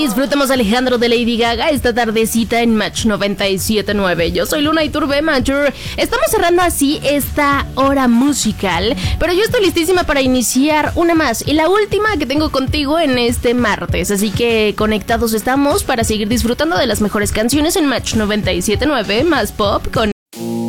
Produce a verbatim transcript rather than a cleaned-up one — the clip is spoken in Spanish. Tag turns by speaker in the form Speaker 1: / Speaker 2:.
Speaker 1: disfrutamos Alejandro de Lady Gaga esta tardecita en Match noventa y siete punto nueve. Yo soy Luna Iturbe Mature. Estamos cerrando así esta hora musical, pero yo estoy listísima para iniciar una más y la última que tengo contigo en este martes. Así que conectados estamos para seguir disfrutando de las mejores canciones en Match noventa y siete punto nueve, más pop con